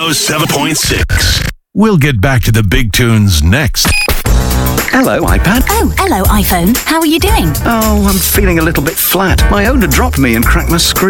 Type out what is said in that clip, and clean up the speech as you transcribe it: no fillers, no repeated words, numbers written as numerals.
107.6. We'll get back to the big tunes next. Hello, iPad. Oh, hello, iPhone. How are you doing? Oh, I'm feeling a little bit flat. My owner dropped me and cracked my screen.